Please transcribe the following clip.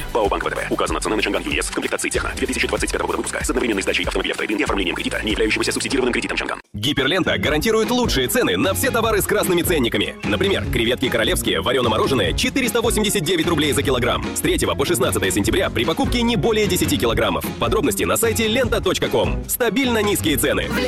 ПАО «Банк ВТБ». Указана цена на Чанган ЮЕС в комплектации «Техно» 2025 года выпуска с одновременной сдачей автомобиля в трейд-ин и оформлением кредита, не являющегося субсидированным кредитом Чанган. Гиперлента гарантирует лучшие цены на все товары с красными ценниками. Например, креветки королевские, варено-мороженое 489 рублей за килограмм. С 3 по 16 сентября при покупке не более 10 килограммов. Подробности на сайте лента.ком. Стабильно низкие цены.